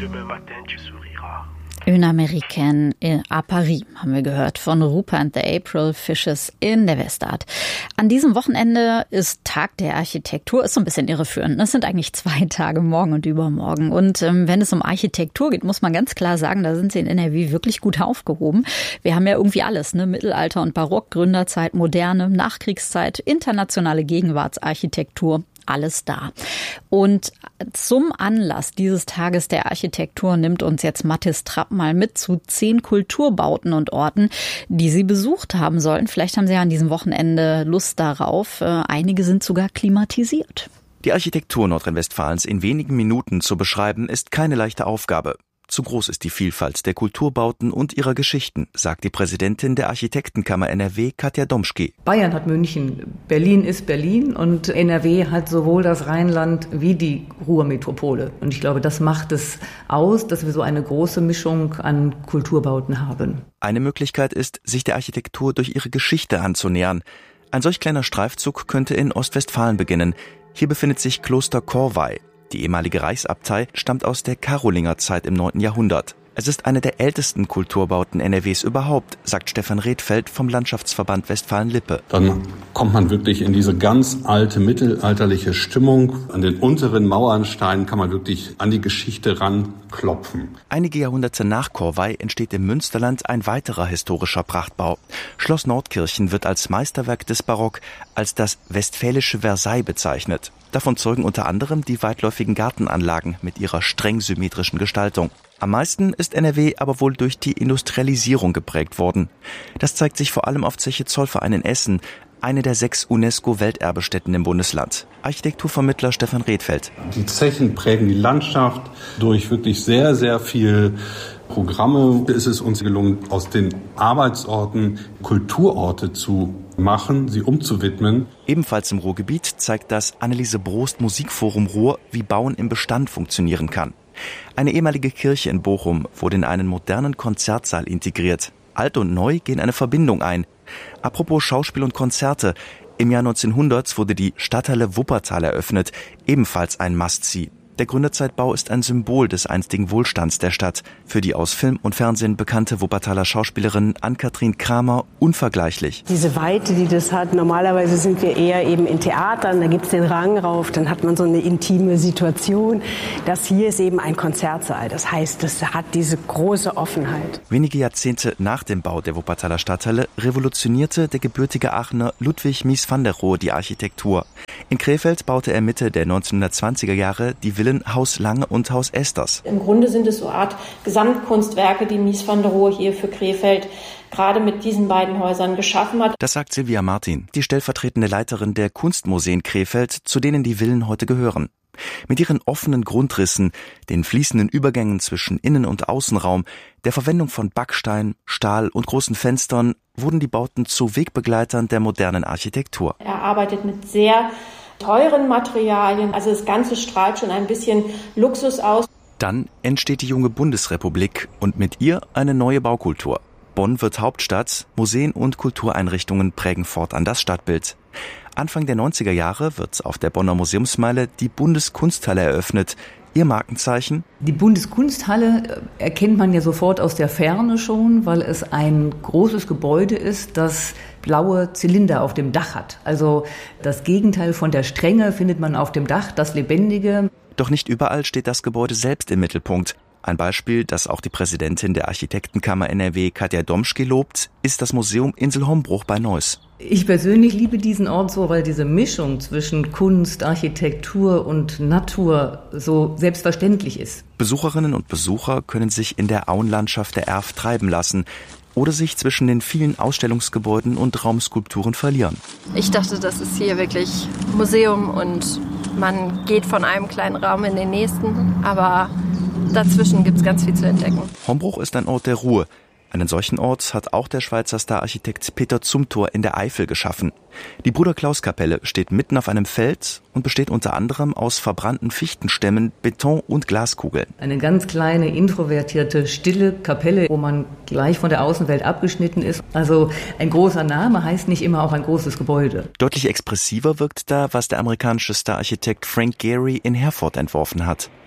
demain matin tu souriras. Une Américaine à Paris, haben wir gehört, von Rupert and the April Fishes in der Westart. An diesem Wochenende ist Tag der Architektur, ist so ein bisschen irreführend. Es sind eigentlich 2 Tage, morgen und übermorgen. Und wenn es um Architektur geht, muss man ganz klar sagen, da sind sie in NRW wirklich gut aufgehoben. Wir haben ja irgendwie alles, ne? Mittelalter und Barock, Gründerzeit, Moderne, Nachkriegszeit, internationale Gegenwartsarchitektur. Alles da. Und zum Anlass dieses Tages der Architektur nimmt uns jetzt Mathis Trapp mal mit zu 10 Kulturbauten und Orten, die Sie besucht haben sollten. Vielleicht haben Sie ja an diesem Wochenende Lust darauf. Einige sind sogar klimatisiert. Die Architektur Nordrhein-Westfalens in wenigen Minuten zu beschreiben, ist keine leichte Aufgabe. Zu groß ist die Vielfalt der Kulturbauten und ihrer Geschichten, sagt die Präsidentin der Architektenkammer NRW, Katja Domschke. Bayern hat München, Berlin ist Berlin und NRW hat sowohl das Rheinland wie die Ruhrmetropole. Und ich glaube, das macht es aus, dass wir so eine große Mischung an Kulturbauten haben. Eine Möglichkeit ist, sich der Architektur durch ihre Geschichte anzunähern. Ein solch kleiner Streifzug könnte in Ostwestfalen beginnen. Hier befindet sich Kloster Corvey. Die ehemalige Reichsabtei stammt aus der Karolingerzeit im 9. Jahrhundert. Es ist eine der ältesten Kulturbauten NRWs überhaupt, sagt Stefan Redfeld vom Landschaftsverband Westfalen-Lippe. Dann kommt man wirklich in diese ganz alte mittelalterliche Stimmung. An den unteren Mauernsteinen kann man wirklich an die Geschichte ranklopfen. Einige Jahrhunderte nach Corvey entsteht im Münsterland ein weiterer historischer Prachtbau. Schloss Nordkirchen wird als Meisterwerk des Barock, als das westfälische Versailles bezeichnet. Davon zeugen unter anderem die weitläufigen Gartenanlagen mit ihrer streng symmetrischen Gestaltung. Am meisten ist NRW aber wohl durch die Industrialisierung geprägt worden. Das zeigt sich vor allem auf Zeche Zollverein in Essen, eine der 6 UNESCO-Welterbestätten im Bundesland. Architekturvermittler Stefan Redfeld. Die Zechen prägen die Landschaft durch wirklich sehr, sehr viel Programme. Es ist uns gelungen, aus den Arbeitsorten Kulturorte zu machen, sie umzuwidmen. Ebenfalls im Ruhrgebiet zeigt das Anneliese Brost Musikforum Ruhr, wie Bauen im Bestand funktionieren kann. Eine ehemalige Kirche in Bochum wurde in einen modernen Konzertsaal integriert. Alt und neu gehen eine Verbindung ein. Apropos Schauspiel und Konzerte. Im Jahr 1900 wurde die Stadthalle Wuppertal eröffnet, ebenfalls ein Must-See. Der Gründerzeitbau ist ein Symbol des einstigen Wohlstands der Stadt. Für die aus Film und Fernsehen bekannte Wuppertaler Schauspielerin Ann-Kathrin Kramer unvergleichlich. Diese Weite, die das hat, normalerweise sind wir eher eben in Theatern, da gibt's den Rang rauf, dann hat man so eine intime Situation. Das hier ist eben ein Konzertsaal, das heißt, das hat diese große Offenheit. Wenige Jahrzehnte nach dem Bau der Wuppertaler Stadthalle revolutionierte der gebürtige Aachener Ludwig Mies van der Rohe die Architektur. In Krefeld baute er Mitte der 1920er Jahre die Villen Haus Lange und Haus Esters. Im Grunde sind es so Art Gesamtkunstwerke, die Mies van der Rohe hier für Krefeld gerade mit diesen beiden Häusern geschaffen hat. Das sagt Silvia Martin, die stellvertretende Leiterin der Kunstmuseen Krefeld, zu denen die Villen heute gehören. Mit ihren offenen Grundrissen, den fließenden Übergängen zwischen Innen- und Außenraum, der Verwendung von Backstein, Stahl und großen Fenstern wurden die Bauten zu Wegbegleitern der modernen Architektur. Er arbeitet mit sehr teuren Materialien, also das Ganze strahlt schon ein bisschen Luxus aus. Dann entsteht die junge Bundesrepublik und mit ihr eine neue Baukultur. Bonn wird Hauptstadt, Museen und Kultureinrichtungen prägen fortan das Stadtbild. Anfang der 90er Jahre wird auf der Bonner Museumsmeile die Bundeskunsthalle eröffnet. Ihr Markenzeichen? Die Bundeskunsthalle erkennt man ja sofort aus der Ferne schon, weil es ein großes Gebäude ist, das blaue Zylinder auf dem Dach hat. Also das Gegenteil von der Strenge findet man auf dem Dach, das Lebendige. Doch nicht überall steht das Gebäude selbst im Mittelpunkt. Ein Beispiel, das auch die Präsidentin der Architektenkammer NRW, Katja Domschke, lobt, ist das Museum Insel-Hombruch bei Neuss. Ich persönlich liebe diesen Ort so, weil diese Mischung zwischen Kunst, Architektur und Natur so selbstverständlich ist. Besucherinnen und Besucher können sich in der Auenlandschaft der Erft treiben lassen oder sich zwischen den vielen Ausstellungsgebäuden und Raumskulpturen verlieren. Ich dachte, das ist hier wirklich Museum und man geht von einem kleinen Raum in den nächsten, aber dazwischen gibt es ganz viel zu entdecken. Hombruch ist ein Ort der Ruhe. Einen solchen Ort hat auch der Schweizer Stararchitekt Peter Zumthor in der Eifel geschaffen. Die Bruder-Klaus-Kapelle steht mitten auf einem Feld und besteht unter anderem aus verbrannten Fichtenstämmen, Beton und Glaskugeln. Eine ganz kleine, introvertierte, stille Kapelle, wo man gleich von der Außenwelt abgeschnitten ist. Also ein großer Name heißt nicht immer auch ein großes Gebäude. Deutlich expressiver wirkt da, was der amerikanische Stararchitekt Frank Gehry in Herford entworfen hat.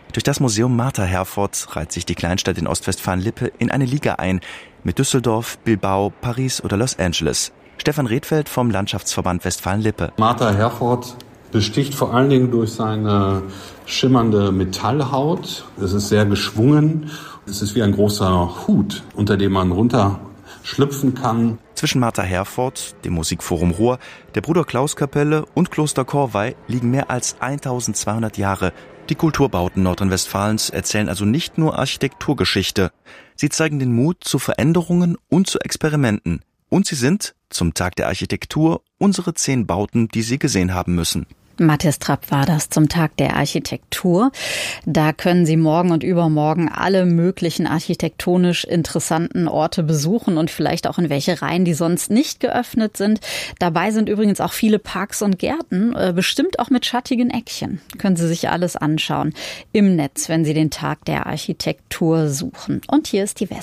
Durch das Museum Martha Herford reiht sich die Kleinstadt in Ostwestfalen-Lippe in eine Liga ein, mit Düsseldorf, Bilbao, Paris oder Los Angeles. Stefan Redfeld vom Landschaftsverband Westfalen-Lippe. Martha Herford besticht vor allen Dingen durch seine schimmernde Metallhaut. Es ist sehr geschwungen. Es ist wie ein großer Hut, unter dem man runterschlüpfen kann. Zwischen Martha Herford, dem Musikforum Ruhr, der Bruder-Klaus-Kapelle und Kloster Corvey liegen mehr als 1200 Jahre. Die Kulturbauten Nordrhein-Westfalens erzählen also nicht nur Architekturgeschichte. Sie zeigen den Mut zu Veränderungen und zu Experimenten. Und sie sind, zum Tag der Architektur, unsere 10 Bauten, die Sie gesehen haben müssen. Matthias Trapp war das zum Tag der Architektur. Da können Sie morgen und übermorgen alle möglichen architektonisch interessanten Orte besuchen und vielleicht auch in welche Reihen, die sonst nicht geöffnet sind. Dabei sind übrigens auch viele Parks und Gärten, bestimmt auch mit schattigen Eckchen. Können Sie sich alles anschauen im Netz, wenn Sie den Tag der Architektur suchen. Und hier ist die West.